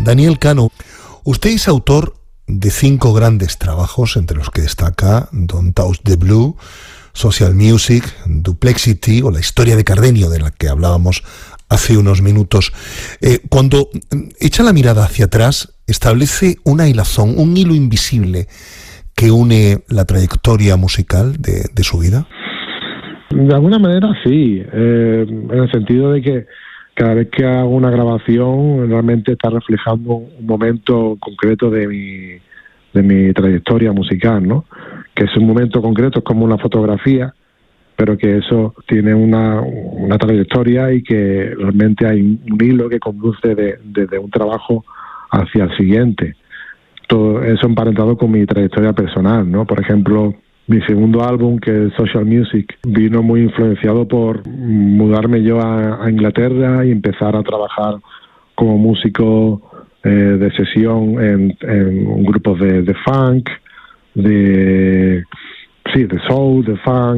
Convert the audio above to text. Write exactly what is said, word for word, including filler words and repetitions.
Daniel Cano, usted es autor de cinco grandes trabajos, entre los que destaca Don't Touch the Blue, Social Music, Duplexity o la historia de Cardenio, de la que hablábamos hace unos minutos. Eh, cuando echa la mirada hacia atrás, establece una hilazón, un hilo invisible que une la trayectoria musical de, de su vida. De alguna manera sí, eh, en el sentido de que cada vez que hago una grabación realmente está reflejando un momento concreto de mi, de mi trayectoria musical, ¿no? Que es un momento concreto, es como una fotografía, pero que eso tiene una, una trayectoria y que realmente hay un hilo que conduce desde de, de un trabajo hacia el siguiente. Todo eso emparentado con mi trayectoria personal, ¿no? Por ejemplo, mi segundo álbum, que es Social Music, vino muy influenciado por mudarme yo a, a Inglaterra y empezar a trabajar como músico eh, de sesión en, en grupos de, de funk, de sí, de soul, de funk,